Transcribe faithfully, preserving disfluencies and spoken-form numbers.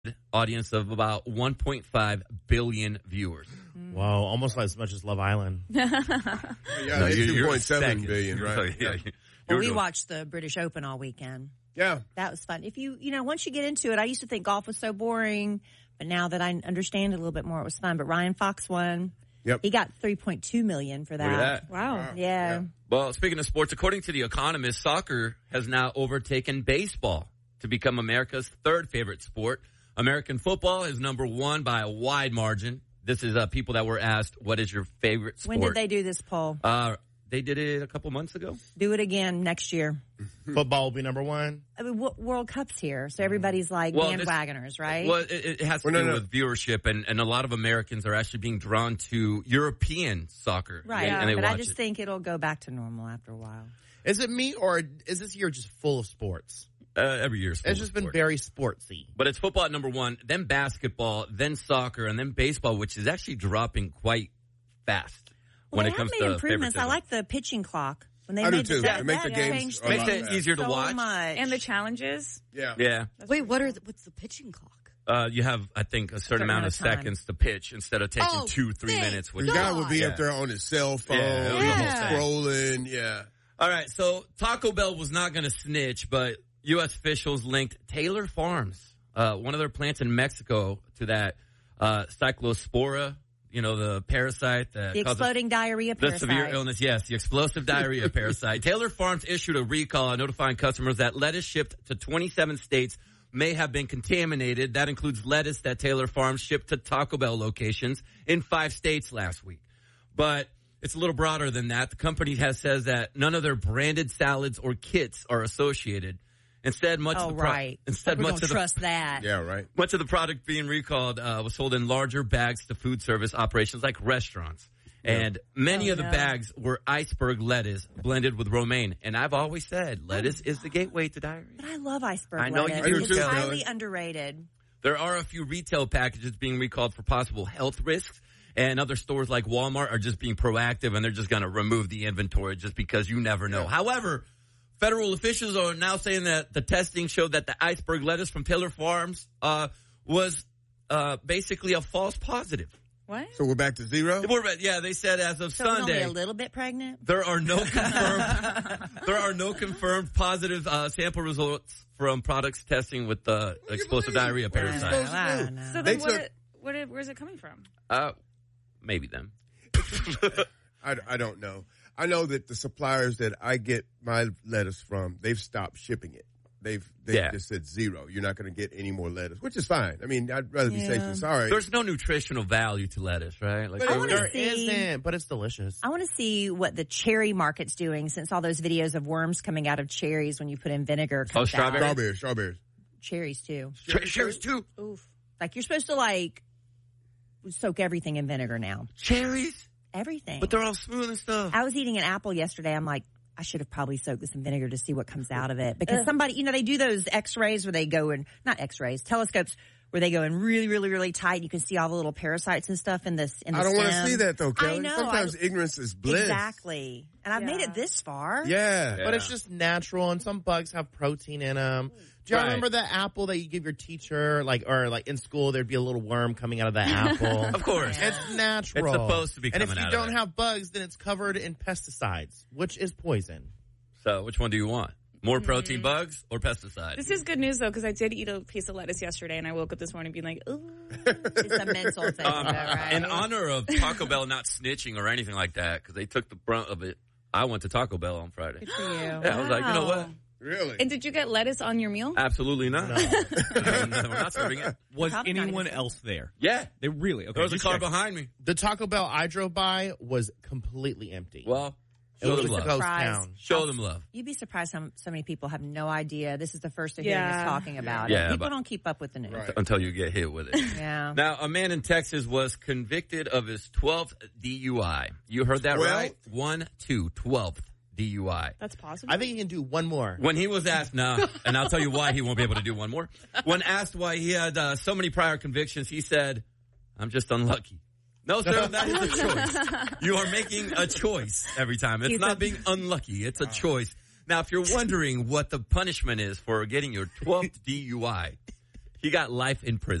audience of about one point five billion viewers. Wow, almost as much as Love Island. Yeah, No, it's you're- two point seven second. billion, You're- right? yeah, Yeah. you're Well, we doing- watched the British Open all weekend. Yeah. That was fun. If you, you know, once you get into it, I used to think golf was so boring, but now that I understand it a little bit more, it was fun. But Ryan Fox won. Yep. He got three point two million for that. Look at that. Wow. Yeah. Well, speaking of sports, according to The Economist, soccer has now overtaken baseball to become America's third favorite sport. American football is number one by a wide margin. This is uh, people that were asked, what is your favorite sport? When did they do this poll? Uh, they did it a couple months ago. Do it again next year. Football will be number one. I mean, w- World Cup's here, so everybody's like Well, this- bandwagoners, right? Well, it, it has to Well, no, do no. with viewership, and, and a lot of Americans are actually being drawn to European soccer. right. And, and they but watch I just it. think it'll go back to normal after a while. Is it me, or is this year just full of sports? Uh, every year. It's just been very sportsy. But it's football at number one, then basketball, then soccer, and then baseball, which is actually dropping quite fast Well, when they it comes have made to improvements. I favoritism. like the pitching clock. When they I do made too. That, It makes that the games changed a Makes lot it better. easier to so watch. much. And the challenges? Yeah. Yeah. Wait, what are the, what's the pitching clock? Uh, you have, I think, a certain, amount of amount of time. seconds to pitch instead of taking Oh, two, three thank minutes. The Which guy would be Yeah. up there on his cell phone, Yeah, it was a whole thing. scrolling. Yeah. All right, so Taco Bell was not going to snitch, but U S officials linked Taylor Farms, uh, one of their plants in Mexico, to that uh, cyclospora, you know, the parasite that the causes exploding diarrhea the parasite. severe illness. Yes, the explosive diarrhea parasite. Taylor Farms issued a recall notifying customers that lettuce shipped to twenty-seven states may have been contaminated. That includes lettuce that Taylor Farms shipped to Taco Bell locations in five states last week. But it's a little broader than that. The company has says that none of their branded salads or kits are associated. Instead, much Oh, of the pro- right. instead we much don't of the trust that. Yeah, right. much of the product being recalled uh, was sold in larger bags to food service operations like restaurants. And many Oh, of the no. bags were iceberg lettuce blended with romaine. And I've always said lettuce is the gateway to diarrhea. But I love iceberg I know you lettuce. do It's too, highly Kelly. underrated. There are a few retail packages being recalled for possible health risks. And other stores like Walmart are just being proactive and they're just going to remove the inventory just because you never know. Yeah. However, federal officials are now saying that the testing showed that the iceberg lettuce from Taylor Farms uh, was uh, basically a false positive. What? So we're back to zero? We're- Yeah, they said as of So it's only Sunday, a little bit pregnant. there are no confirmed there are no confirmed positive uh, sample results from products testing with the explosive believe? diarrhea What are you parasite. supposed to I do? don't know. So They then what, took- it, what it, where's it coming from? Uh, maybe them. I, I don't know. I know that the suppliers that I get my lettuce from, they've stopped shipping it. They've they Yeah. just said zero. You're not going to get any more lettuce, which is fine. I mean, I'd rather be safe Yeah. than sorry. There's no nutritional value to lettuce, right? Like But I there- wanna There see- isn't, but it's delicious. I want to see what the cherry market's doing since all those videos of worms coming out of cherries when you put in vinegar. Oh, comes strawberry? out. strawberries, strawberries. Cherries too. Cher- cherries too. Oof. Like you're supposed to like soak everything in vinegar now. Cherries, Everything. but they're all smooth and stuff. I was eating an apple yesterday. I'm like, I should have probably soaked this in vinegar to see what comes out of it. Because somebody, you know, they do those x-rays where they go in, not x-rays, telescopes where they go in really, really, really tight. You can see all the little parasites and stuff in this, in the I don't want to stem. see that though, Kelly. I know. Sometimes I- ignorance is bliss. Exactly. And I've made Yeah. it this far. Yeah. But it's just natural, and some bugs have protein in them. Do you Right. remember the apple that you give your teacher, like, or like in school, there'd be a little worm coming out of the apple? Of course. It's natural. It's supposed to be And if coming you out of don't it. have bugs, then it's covered in pesticides, which is poison. So which one do you want? More protein bugs or pesticides? This is good news, though, because I did eat a piece of lettuce yesterday, and I woke up this morning being like, ooh. It's a mental thing, Um, though, right? in honor of Taco Bell not snitching or anything like that, because they took the brunt of it, I went to Taco Bell on Friday. Good for you. Yeah, I was like, you know what? Really? And did you get lettuce on your meal? Absolutely not. No, we're not serving it. Was Probably not anyone even- else there? Yeah. They really? Okay. There was a just car checking. behind me. The Taco Bell I drove by was completely empty. Well, it show was them a love. ghost Surprise. town. Show them love. You'd be surprised how so many people have no idea. This is the first they're hearing Yeah. us talking about Yeah, it. People but- don't keep up with the news. Right. Until you get hit with it. Yeah. Now, a man in Texas was convicted of his twelfth D U I. You heard that Twelfth? right? One, two, twelfth D U I. That's possible. I think you can do one more. When he was asked, nah, and I'll tell you why he won't be able to do one more. When asked why he had uh, so many prior convictions, he said, I'm just unlucky. No, sir, that is a choice. You are making a choice every time. It's He's not a- being unlucky. It's a choice. Now, if you're wondering what the punishment is for getting your twelfth D U I, He got life in prison.